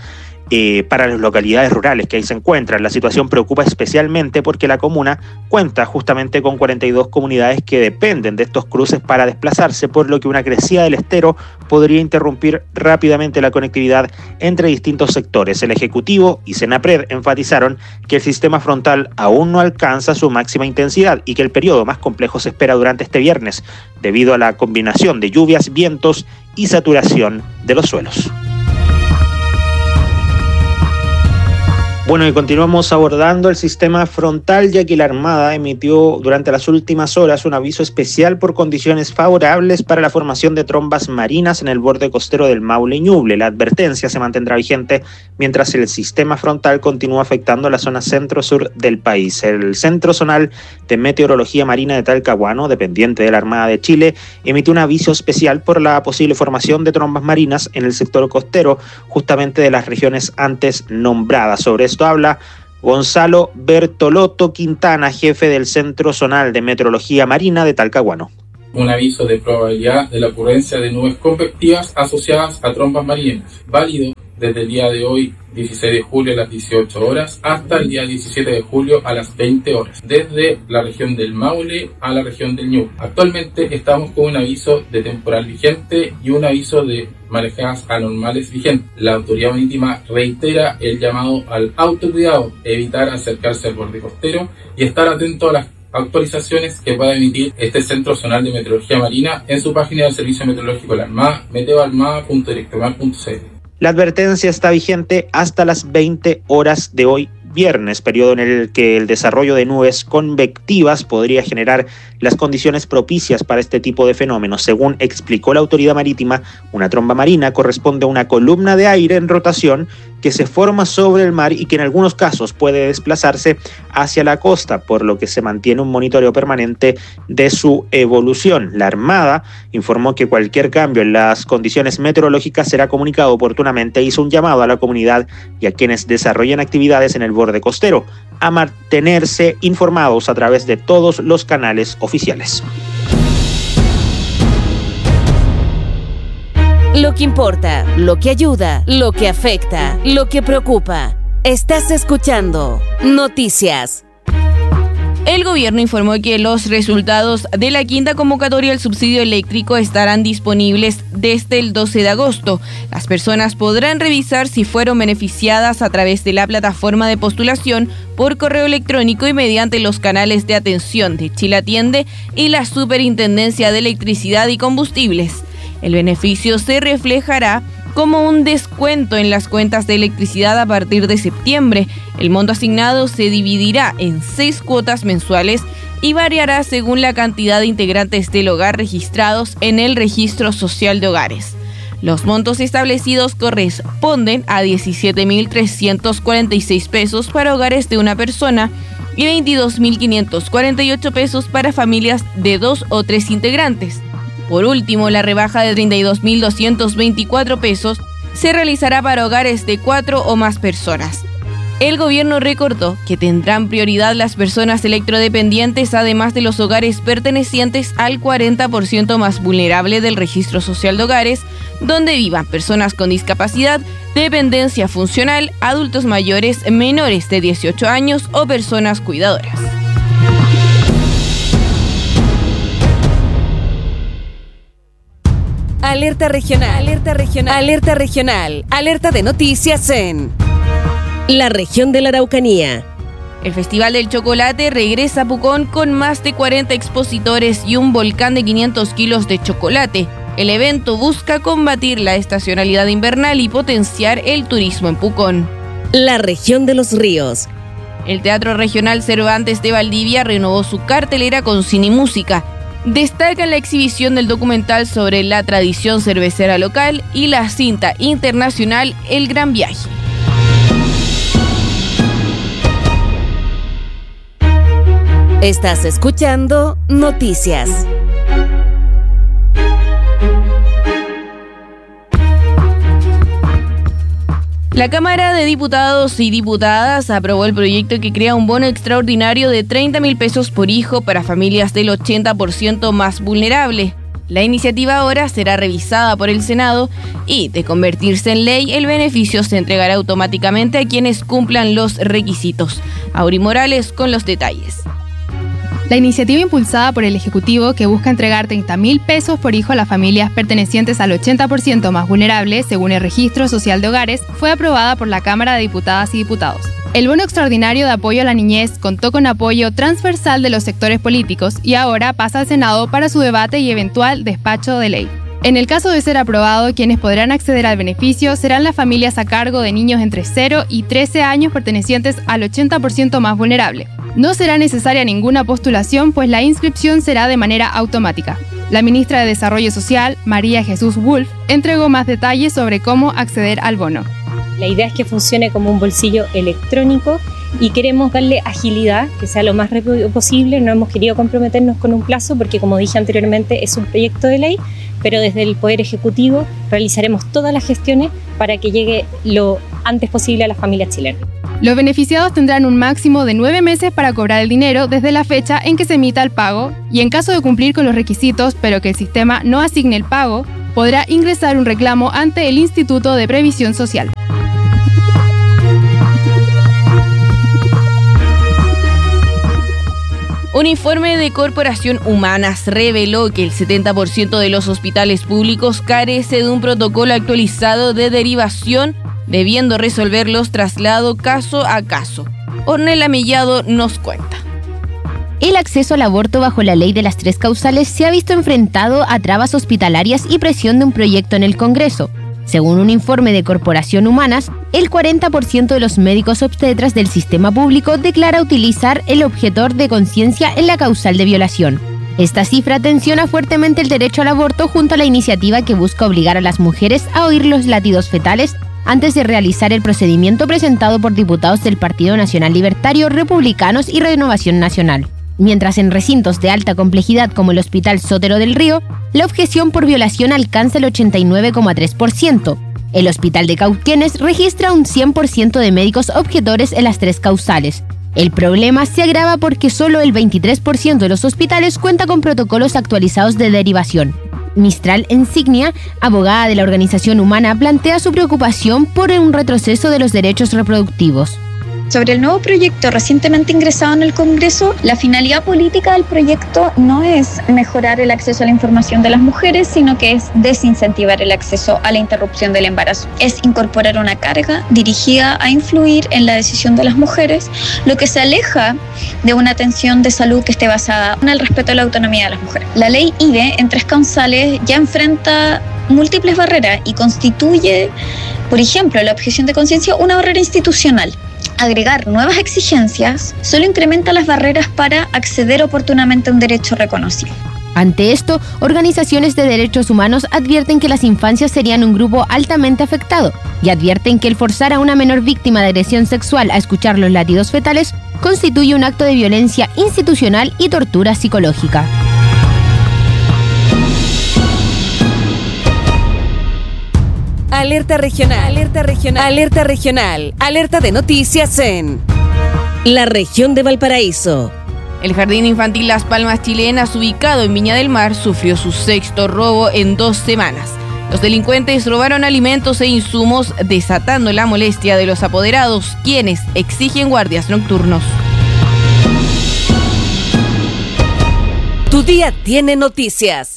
para las localidades rurales que ahí se encuentran. La situación preocupa especialmente porque la comuna cuenta justamente con 42 comunidades que dependen de estos cruces para desplazarse, por lo que una crecida del estero podría interrumpir rápidamente la conectividad entre distintos sectores. El Ejecutivo y Senapred enfatizaron que el sistema frontal aún no alcanza su máxima intensidad y que el periodo más complejo se espera durante este viernes, debido a la combinación de lluvias, vientos y saturación de los suelos. Bueno, y continuamos abordando el sistema frontal, ya que la Armada emitió durante las últimas horas un aviso especial por condiciones favorables para la formación de trombas marinas en el borde costero del Maule y Ñuble. La advertencia se mantendrá vigente mientras el sistema frontal continúa afectando la zona centro-sur del país. El Centro Zonal de Meteorología Marina de Talcahuano, dependiente de la Armada de Chile, emitió un aviso especial por la posible formación de trombas marinas en el sector costero, justamente de las regiones antes nombradas. Sobre esto habla Gonzalo Bertolotto Quintana, jefe del Centro Zonal de Meteorología Marina de Talcahuano. Un aviso de probabilidad de la ocurrencia de nubes convectivas asociadas a trombas marinas, válido desde el día de hoy, 16 de julio a las 18 horas, hasta el día 17 de julio a las 20 horas, desde la región del Maule a la región del Ñuble. Actualmente estamos con un aviso de temporal vigente y un aviso de marejadas anormales vigente. La autoridad marítima reitera el llamado al autocuidado, evitar acercarse al borde costero y estar atento a las actualizaciones que pueda emitir este Centro Zonal de Meteorología Marina en su página del Servicio Meteorológico de la Armada, meteoarmada.directomar.cl. La advertencia está vigente hasta las 20 horas de hoy viernes, periodo en el que el desarrollo de nubes convectivas podría generar las condiciones propicias para este tipo de fenómenos. Según explicó la autoridad marítima, una tromba marina corresponde a una columna de aire en rotación que se forma sobre el mar y que en algunos casos puede desplazarse hacia la costa, por lo que se mantiene un monitoreo permanente de su evolución. La Armada informó que cualquier cambio en las condiciones meteorológicas será comunicado oportunamente e hizo un llamado a la comunidad y a quienes desarrollan actividades en el borde costero a mantenerse informados a través de todos los canales oficiales. Lo que importa, lo que ayuda, lo que afecta, lo que preocupa. Estás escuchando Noticias. El gobierno informó que los resultados de la quinta convocatoria del subsidio eléctrico estarán disponibles desde el 12 de agosto. Las personas podrán revisar si fueron beneficiadas a través de la plataforma de postulación por correo electrónico y mediante los canales de atención de Chile Atiende y la Superintendencia de Electricidad y Combustibles. El beneficio se reflejará como un descuento en las cuentas de electricidad a partir de septiembre. El monto asignado se dividirá en 6 cuotas mensuales y variará según la cantidad de integrantes del hogar registrados en el Registro Social de Hogares. Los montos establecidos corresponden a 17.346 pesos para hogares de una persona y 22.548 pesos para familias de 2 o 3 integrantes. Por último, la rebaja de 32.224 pesos se realizará para hogares de 4 o más personas. El gobierno recordó que tendrán prioridad las personas electrodependientes, además de los hogares pertenecientes al 40% más vulnerable del Registro Social de Hogares, donde vivan personas con discapacidad, dependencia funcional, adultos mayores, menores de 18 años o personas cuidadoras. Alerta regional, alerta regional, alerta regional, alerta de noticias en la región de la Araucanía. El Festival del Chocolate regresa a Pucón con más de 40 expositores y un volcán de 500 kilos de chocolate. El evento busca combatir la estacionalidad invernal y potenciar el turismo en Pucón. La región de los ríos. El Teatro Regional Cervantes de Valdivia renovó su cartelera con cine y música. Destaca la exhibición del documental sobre la tradición cervecera local y la cinta internacional El Gran Viaje. Estás escuchando Noticias. La Cámara de Diputados y Diputadas aprobó el proyecto que crea un bono extraordinario de 30.000 pesos por hijo para familias del 80% más vulnerable. La iniciativa ahora será revisada por el Senado y, de convertirse en ley, el beneficio se entregará automáticamente a quienes cumplan los requisitos. Auri Morales con los detalles. La iniciativa impulsada por el Ejecutivo, que busca entregar 30.000 pesos por hijo a las familias pertenecientes al 80% más vulnerable, según el Registro Social de Hogares, fue aprobada por la Cámara de Diputadas y Diputados. El bono extraordinario de apoyo a la niñez contó con apoyo transversal de los sectores políticos y ahora pasa al Senado para su debate y eventual despacho de ley. En el caso de ser aprobado, quienes podrán acceder al beneficio serán las familias a cargo de niños entre 0 y 13 años pertenecientes al 80% más vulnerable. No será necesaria ninguna postulación, pues la inscripción será de manera automática. La ministra de Desarrollo Social, María Jesús Wolf, entregó más detalles sobre cómo acceder al bono. La idea es que funcione como un bolsillo electrónico y queremos darle agilidad, que sea lo más rápido posible. No hemos querido comprometernos con un plazo porque, como dije anteriormente, es un proyecto de ley, pero desde el Poder Ejecutivo realizaremos todas las gestiones para que llegue lo antes posible a las familias chilenas. Los beneficiados tendrán un máximo de 9 meses para cobrar el dinero desde la fecha en que se emita el pago y, en caso de cumplir con los requisitos pero que el sistema no asigne el pago, podrá ingresar un reclamo ante el Instituto de Previsión Social. Un informe de Corporación Humanas reveló que el 70% de los hospitales públicos carece de un protocolo actualizado de derivación, debiendo resolverlos traslado caso a caso. Ornella Mellado nos cuenta. El acceso al aborto bajo la ley de las 3 causales se ha visto enfrentado a trabas hospitalarias y presión de un proyecto en el Congreso. Según un informe de Corporación Humanas, el 40% de los médicos obstetras del sistema público declara utilizar el objetor de conciencia en la causal de violación. Esta cifra tensiona fuertemente el derecho al aborto junto a la iniciativa que busca obligar a las mujeres a oír los latidos fetales antes de realizar el procedimiento presentado por diputados del Partido Nacional Libertario, Republicanos y Renovación Nacional. Mientras en recintos de alta complejidad como el Hospital Sotero del Río, la objeción por violación alcanza el 89,3%. El Hospital de Cauquenes registra un 100% de médicos objetores en las 3 causales. El problema se agrava porque solo el 23% de los hospitales cuenta con protocolos actualizados de derivación. Mistral Insignia, abogada de la organización Humana, plantea su preocupación por un retroceso de los derechos reproductivos. Sobre el nuevo proyecto recientemente ingresado en el Congreso, la finalidad política del proyecto no es mejorar el acceso a la información de las mujeres, sino que es desincentivar el acceso a la interrupción del embarazo. Es incorporar una carga dirigida a influir en la decisión de las mujeres, lo que se aleja de una atención de salud que esté basada en el respeto a la autonomía de las mujeres. La ley IVE en 3 causales ya enfrenta múltiples barreras y constituye, por ejemplo, la objeción de conciencia una barrera institucional. Agregar nuevas exigencias solo incrementa las barreras para acceder oportunamente a un derecho reconocido. Ante esto, organizaciones de derechos humanos advierten que las infancias serían un grupo altamente afectado y advierten que el forzar a una menor víctima de agresión sexual a escuchar los latidos fetales constituye un acto de violencia institucional y tortura psicológica. Alerta regional, alerta regional, alerta regional, alerta de noticias en la región de Valparaíso. El Jardín Infantil Las Palmas Chilenas, ubicado en Viña del Mar, sufrió su 6º robo en 2 semanas. Los delincuentes robaron alimentos e insumos, desatando la molestia de los apoderados, quienes exigen guardias nocturnos. Tu día tiene noticias.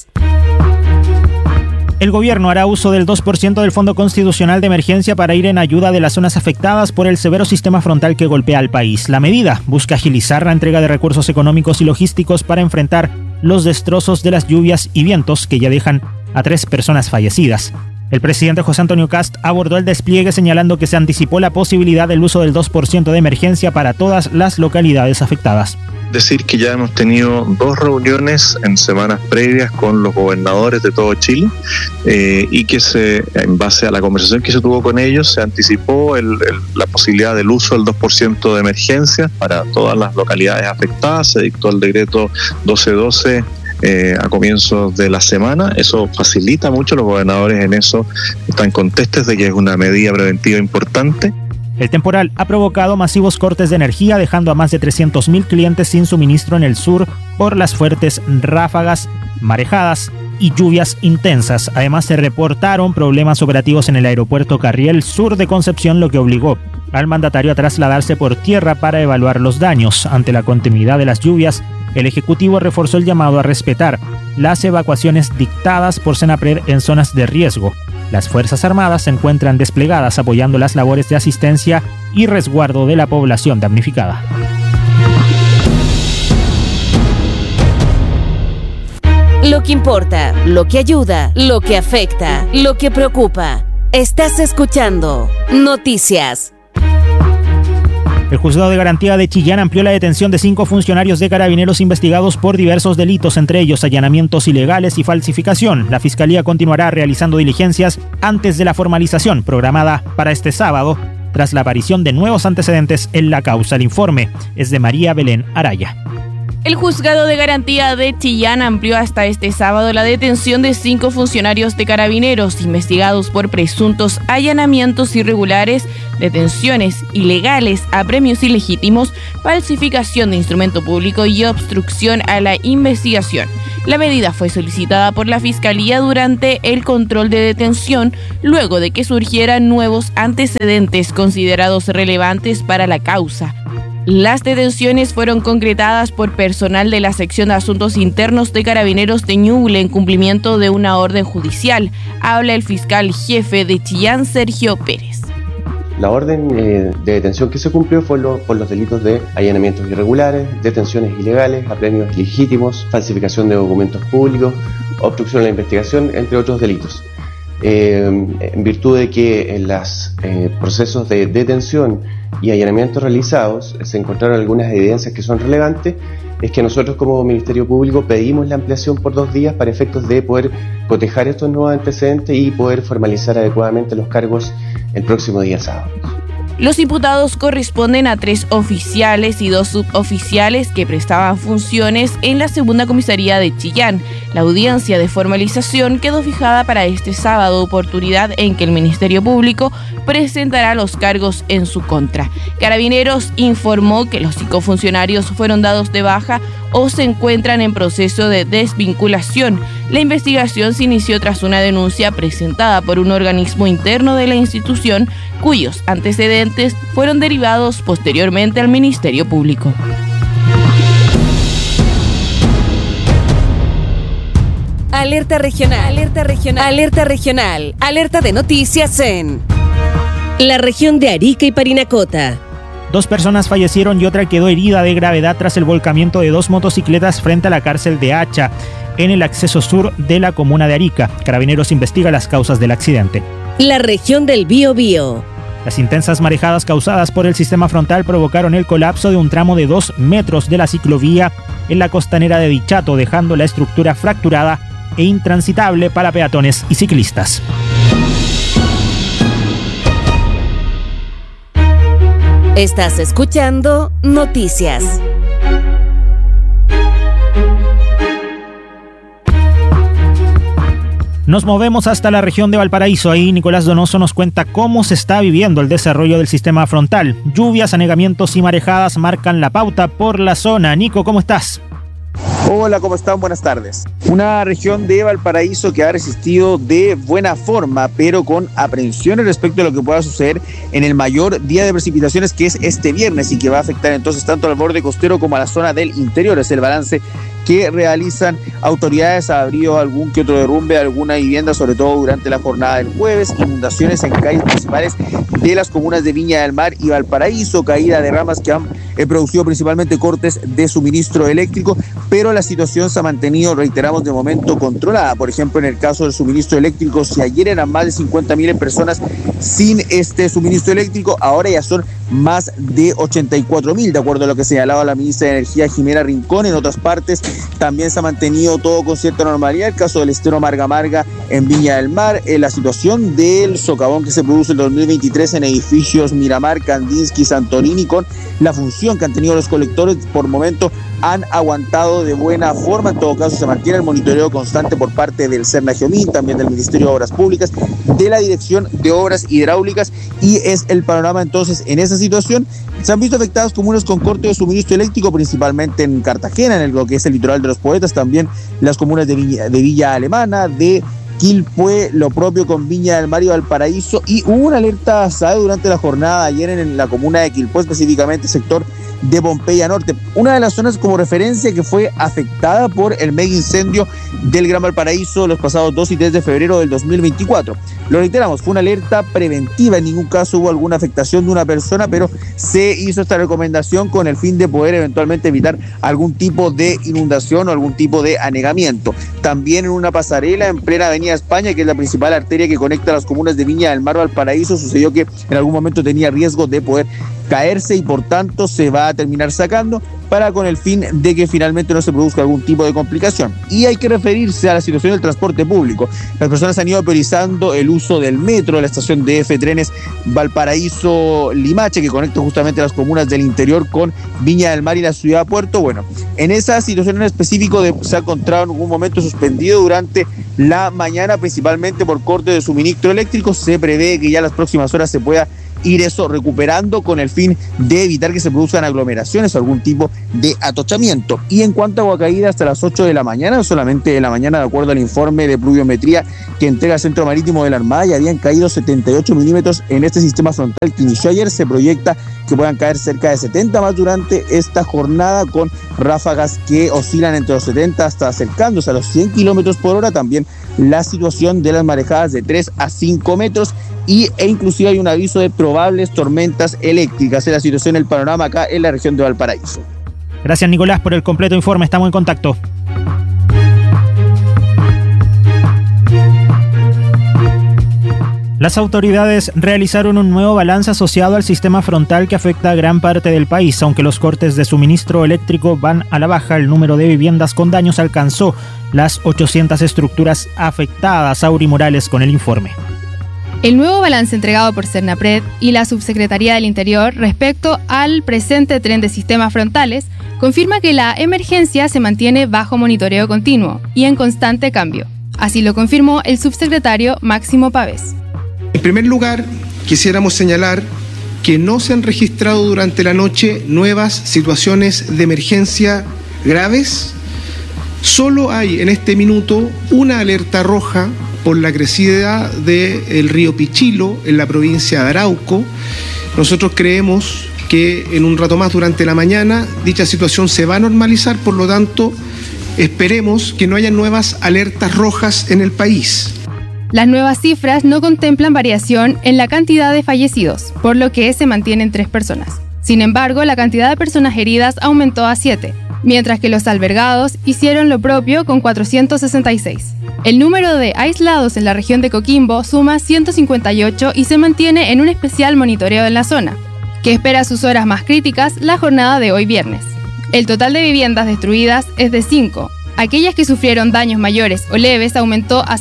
El gobierno hará uso del 2% del Fondo Constitucional de Emergencia para ir en ayuda de las zonas afectadas por el severo sistema frontal que golpea al país. La medida busca agilizar la entrega de recursos económicos y logísticos para enfrentar los destrozos de las lluvias y vientos que ya dejan a 3 personas fallecidas. El presidente José Antonio Kast abordó el despliegue señalando que se anticipó la posibilidad del uso del 2% de emergencia para todas las localidades afectadas. Decir que ya hemos tenido 2 reuniones en semanas previas con los gobernadores de todo Chile y que en base a la conversación que se tuvo con ellos se anticipó la posibilidad del uso del 2% de emergencia para todas las localidades afectadas. Se dictó el decreto 1212 a comienzos de la semana. Eso facilita mucho, los gobernadores en eso están contestes de que es una medida preventiva importante. El temporal ha provocado masivos cortes de energía, dejando a más de 300.000 clientes sin suministro en el sur por las fuertes ráfagas, marejadas y lluvias intensas. Además, se reportaron problemas operativos en el aeropuerto Carriel Sur de Concepción, lo que obligó al mandatario a trasladarse por tierra para evaluar los daños. Ante la continuidad de las lluvias, el Ejecutivo reforzó el llamado a respetar las evacuaciones dictadas por Senapred en zonas de riesgo. Las Fuerzas Armadas se encuentran desplegadas apoyando las labores de asistencia y resguardo de la población damnificada. Lo que importa, lo que ayuda, lo que afecta, lo que preocupa. Estás escuchando Noticias. El Juzgado de Garantía de Chillán amplió la detención de 5 funcionarios de Carabineros investigados por diversos delitos, entre ellos allanamientos ilegales y falsificación. La Fiscalía continuará realizando diligencias antes de la formalización programada para este sábado, tras la aparición de nuevos antecedentes en la causa. El informe es de María Belén Araya. El Juzgado de Garantía de Chillán amplió hasta este sábado la detención de 5 funcionarios de Carabineros investigados por presuntos allanamientos irregulares, detenciones ilegales, apremios ilegítimos, falsificación de instrumento público y obstrucción a la investigación. La medida fue solicitada por la Fiscalía durante el control de detención, luego de que surgieran nuevos antecedentes considerados relevantes para la causa. Las detenciones fueron concretadas por personal de la Sección de Asuntos Internos de Carabineros de Ñuble en cumplimiento de una orden judicial. Habla el fiscal jefe de Chillán, Sergio Pérez. La orden de detención que se cumplió fue por los delitos de allanamientos irregulares, detenciones ilegales, apremios ilegítimos, falsificación de documentos públicos, obstrucción a la investigación, entre otros delitos. En virtud de que en los procesos de detención y allanamientos realizados se encontraron algunas evidencias que son relevantes, es que nosotros como Ministerio Público pedimos la ampliación por 2 días para efectos de poder cotejar estos nuevos antecedentes y poder formalizar adecuadamente los cargos el próximo día sábado. Los imputados corresponden a 3 oficiales y 2 suboficiales que prestaban funciones en la segunda comisaría de Chillán. La audiencia de formalización quedó fijada para este sábado, oportunidad en que el Ministerio Público presentará los cargos en su contra. Carabineros informó que los 5 funcionarios fueron dados de baja o se encuentran en proceso de desvinculación. La investigación se inició tras una denuncia presentada por un organismo interno de la institución, cuyos antecedentes fueron derivados posteriormente al Ministerio Público. Alerta regional, alerta regional, alerta regional, alerta de noticias en la región de Arica y Parinacota. 2 personas fallecieron y otra quedó herida de gravedad tras el volcamiento de 2 motocicletas frente a la cárcel de Hacha, en el acceso sur de la comuna de Arica. Carabineros investiga las causas del accidente. La región del Biobío. Las intensas marejadas causadas por el sistema frontal provocaron el colapso de un tramo de 2 metros de la ciclovía en la costanera de Dichato, dejando la estructura fracturada e intransitable para peatones y ciclistas. Estás escuchando Noticias. Nos movemos hasta la región de Valparaíso. Ahí Nicolás Donoso nos cuenta cómo se está viviendo el desarrollo del sistema frontal. Lluvias, anegamientos y marejadas marcan la pauta por la zona. Nico, ¿cómo estás? Hola, ¿cómo están? Buenas tardes. Una región de Valparaíso que ha resistido de buena forma, pero con aprensiones respecto a lo que pueda suceder en el mayor día de precipitaciones, que es este viernes, y que va a afectar entonces tanto al borde costero como a la zona del interior. Es el balance que realizan autoridades. Ha habido algún que otro derrumbe de alguna vivienda, sobre todo durante la jornada del jueves, inundaciones en calles principales de las comunas de Viña del Mar y Valparaíso, caída de ramas que han producido principalmente cortes de suministro eléctrico, pero la situación se ha mantenido, reiteramos, de momento controlada. Por ejemplo, en el caso del suministro eléctrico, si ayer eran más de 50.000 personas sin este suministro eléctrico, ahora ya son más de 84.000, de acuerdo a lo que señalaba la ministra de Energía, Jimena Rincón. En otras partes también se ha mantenido todo con cierta normalidad. El caso del estero Marga Marga en Viña del Mar, la situación del socavón que se produce en 2023 en edificios Miramar, Kandinsky, Santorini, con la función que han tenido los colectores, por momento han aguantado de buena forma. En todo caso, se mantiene el monitoreo constante por parte del Cernagiomín, también del Ministerio de Obras Públicas, de la Dirección de Obras Hidráulicas, y es el panorama entonces en esa situación. Se han visto afectadas comunas con corte de suministro eléctrico, principalmente en Cartagena, en lo que es el litoral de los Poetas, también las comunas de Villa Alemana, de Quilpué, lo propio con Viña del Mar y Valparaíso, y hubo una alerta SAE durante la jornada de ayer en la comuna de Quilpué, específicamente sector de Pompeya Norte, una de las zonas como referencia que fue afectada por el mega incendio del Gran Valparaíso los pasados 2 y 3 de febrero del 2024. Lo reiteramos, fue una alerta preventiva, en ningún caso hubo alguna afectación de una persona, pero se hizo esta recomendación con el fin de poder eventualmente evitar algún tipo de inundación o algún tipo de anegamiento. También en una pasarela en plena avenida España, que es la principal arteria que conecta las comunas de Viña del Mar y Valparaíso, sucedió que en algún momento tenía riesgo de poder caerse y por tanto se va a terminar sacando para con el fin de que finalmente no se produzca algún tipo de complicación. Y hay que referirse a la situación del transporte público. Las personas han ido priorizando el uso del metro, la estación de F Trenes Valparaíso-Limache, que conecta justamente las comunas del interior con Viña del Mar y la ciudad de Puerto. Bueno, en esa situación en específico se ha encontrado en algún momento suspendido durante la mañana, principalmente por corte de suministro eléctrico. Se prevé que ya en las próximas horas se pueda ir eso recuperando con el fin de evitar que se produzcan aglomeraciones o algún tipo de atochamiento. Y en cuanto a agua caída, hasta las 8 de la mañana, solamente de la mañana, de acuerdo al informe de pluviometría que entrega el Centro Marítimo de la Armada, ya habían caído 78 milímetros en este sistema frontal que inició ayer. Se proyecta que puedan caer cerca de 70 más durante esta jornada, con ráfagas que oscilan entre los 70 hasta acercándose a los 100 kilómetros por hora. También la situación de las marejadas de 3 a 5 metros e inclusive hay un aviso de probables tormentas eléctricas. Es la situación, el panorama acá en la región de Valparaíso. Gracias, Nicolás, por el completo informe. Estamos en contacto. Las autoridades realizaron un nuevo balance asociado al sistema frontal que afecta a gran parte del país. Aunque los cortes de suministro eléctrico van a la baja, el número de viviendas con daños alcanzó las 800 estructuras afectadas. Auri Morales con el informe. El nuevo balance entregado por Cernapred y la Subsecretaría del Interior respecto al presente tren de sistemas frontales confirma que la emergencia se mantiene bajo monitoreo continuo y en constante cambio. Así lo confirmó el subsecretario Máximo Pavés. En primer lugar, quisiéramos señalar que no se han registrado durante la noche nuevas situaciones de emergencia graves. Solo hay en este minuto una alerta roja por la crecida del río Pichilo en la provincia de Arauco. Nosotros creemos que en un rato más durante la mañana dicha situación se va a normalizar, por lo tanto esperemos que no haya nuevas alertas rojas en el país. Las nuevas cifras no contemplan variación en la cantidad de fallecidos, por lo que se mantienen 3 personas. Sin embargo, la cantidad de personas heridas aumentó a 7, mientras que los albergados hicieron lo propio con 466. El número de aislados en la región de Coquimbo suma 158 y se mantiene en un especial monitoreo en la zona, que espera sus horas más críticas la jornada de hoy viernes. El total de viviendas destruidas es de 5. Aquellas que sufrieron daños mayores o leves aumentó a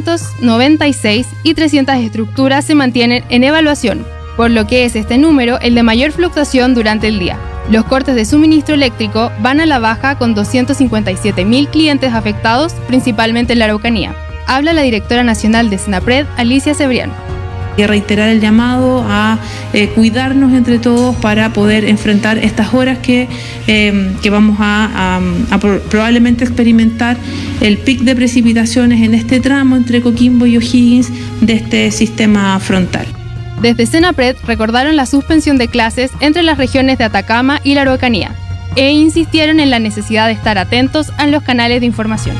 796 y 300 estructuras se mantienen en evaluación, por lo que es este número el de mayor fluctuación durante el día. Los cortes de suministro eléctrico van a la baja con 257.000 clientes afectados, principalmente en la Araucanía. Habla la directora nacional de Cernapred, Alicia Cebrián. Y reiterar el llamado a cuidarnos entre todos para poder enfrentar estas horas que vamos a probablemente experimentar el pic de precipitaciones en este tramo entre Coquimbo y O'Higgins de este sistema frontal. Desde Cernapred recordaron la suspensión de clases entre las regiones de Atacama y la Araucanía e insistieron en la necesidad de estar atentos a los canales de información.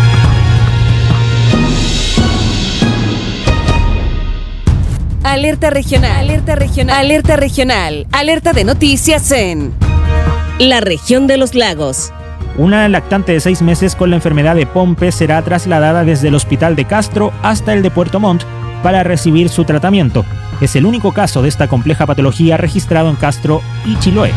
Alerta regional, alerta regional, alerta regional, alerta de noticias en la región de los lagos. Una lactante de 6 meses con la enfermedad de Pompe será trasladada desde el hospital de Castro hasta el de Puerto Montt para recibir su tratamiento. Es el único caso de esta compleja patología registrado en Castro y Chiloé.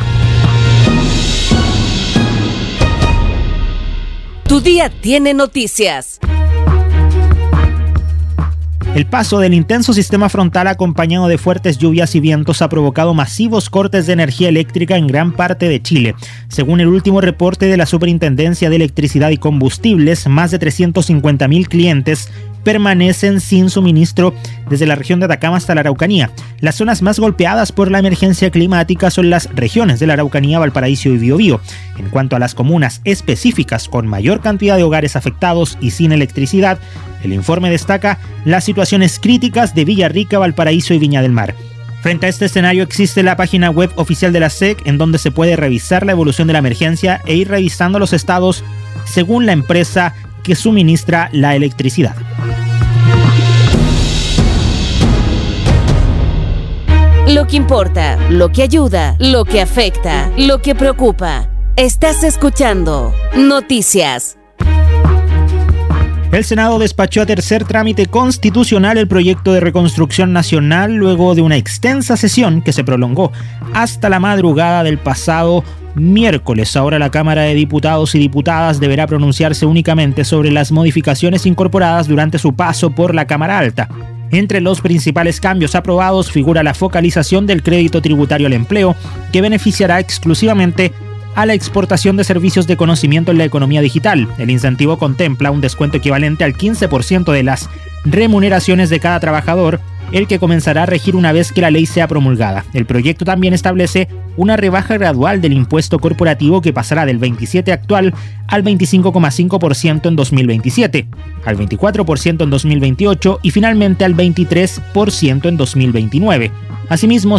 Tu día tiene noticias. El paso del intenso sistema frontal acompañado de fuertes lluvias y vientos ha provocado masivos cortes de energía eléctrica en gran parte de Chile. Según el último reporte de la Superintendencia de Electricidad y Combustibles, más de 350.000 clientes permanecen sin suministro desde la región de Atacama hasta la Araucanía. Las zonas más golpeadas por la emergencia climática son las regiones de la Araucanía, Valparaíso y Biobío. En cuanto a las comunas específicas con mayor cantidad de hogares afectados y sin electricidad, el informe destaca las situaciones críticas de Villarrica, Valparaíso y Viña del Mar. Frente a este escenario existe la página web oficial de la SEC, en donde se puede revisar la evolución de la emergencia e ir revisando los estados según la empresa que suministra la electricidad. Lo que importa, lo que ayuda, lo que afecta, lo que preocupa. Estás escuchando Noticias. El Senado despachó a tercer trámite constitucional el proyecto de reconstrucción nacional luego de una extensa sesión que se prolongó hasta la madrugada del pasado miércoles. Ahora la Cámara de Diputados y Diputadas deberá pronunciarse únicamente sobre las modificaciones incorporadas durante su paso por la Cámara Alta. Entre los principales cambios aprobados figura la focalización del crédito tributario al empleo, que beneficiará exclusivamente a la exportación de servicios de conocimiento en la economía digital. El incentivo contempla un descuento equivalente al 15% de las remuneraciones de cada trabajador, el que comenzará a regir una vez que la ley sea promulgada. El proyecto también establece una rebaja gradual del impuesto corporativo que pasará del 27% actual al 25,5% en 2027, al 24% en 2028 y finalmente al 23% en 2029. Asimismo,